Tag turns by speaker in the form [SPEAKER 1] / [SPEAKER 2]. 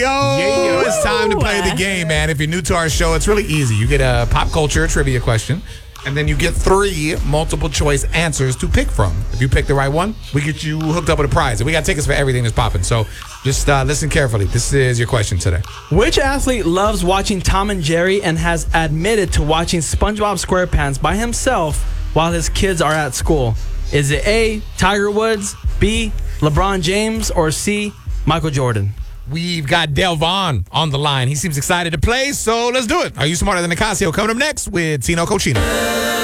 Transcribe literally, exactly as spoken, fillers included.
[SPEAKER 1] Yo,
[SPEAKER 2] Yeah.
[SPEAKER 1] it's time to play the game, man. If you're new to our show, it's really easy. You get a pop culture trivia question, and then you get three multiple choice answers to pick from. If you pick the right one, we get you hooked up with a prize. And we got tickets for everything that's popping. So just uh, listen carefully. This is your question today.
[SPEAKER 2] Which athlete loves watching Tom and Jerry and has admitted to watching SpongeBob SquarePants by himself while his kids are at school? Is it A, Tiger Woods, B, LeBron James, or C, Michael Jordan?
[SPEAKER 1] We've got Delvon on the line. He seems excited to play, so let's do it. Are You Smarter Than Nicasio? Coming up next with Tino Cochino.